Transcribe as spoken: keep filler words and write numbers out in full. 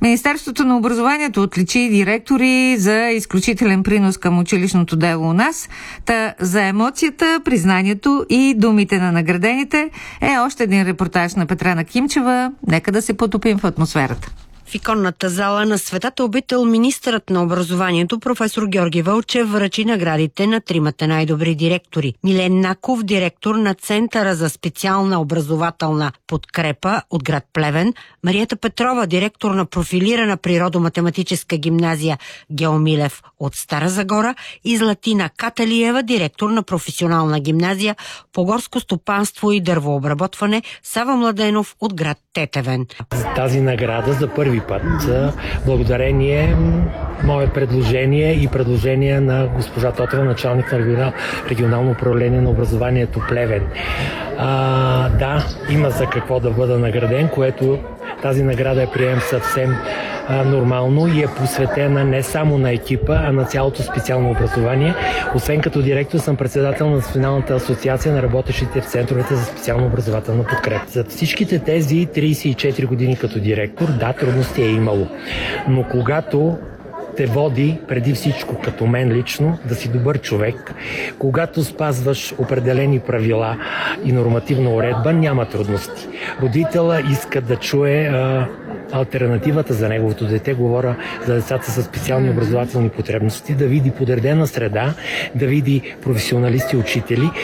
Министерството на образованието отличи директори за изключителен принос към училищното дело у нас. Та за емоцията, признанието и думите на наградените е още един репортаж на Петрана Кимчева. Нека да се потопим в атмосферата. В иконната зала на Светата обител министърът на образованието професор Георги Вълчев връчи наградите на тримата най-добри директори. Милен Наков, директор на Центъра за специална образователна подкрепа от град Плевен, Марията Петрова, директор на профилирана природо-математическа гимназия Гео Милев от Стара Загора и Златина Каталиева, директор на професионална гимназия по горско стопанство и дървообработване Сава Младенов от град Тетевен. Тази награда за първи път, благодарение мое предложение и предложение на госпожа Тотева, началник на регионално управление на образованието Плевен. А, да, има за какво да бъда награден, което тази награда е прием съвсем а, нормално и е посветена не само на екипа, а на цялото специално образование. Освен като директор съм председател на Националната асоциация на работещите в центровете за специално образователна подкрепа. За всичките тези трийсет и четири години като директор, да, трудности е имало. Но когато те води преди всичко, като мен лично, да си добър човек, когато спазваш определени правила и нормативна уредба, няма трудности. Родителя иска да чуе а, алтернативата за неговото дете, говоря за децата с специални образователни потребности, да види подредена среда, да види професионалисти, учители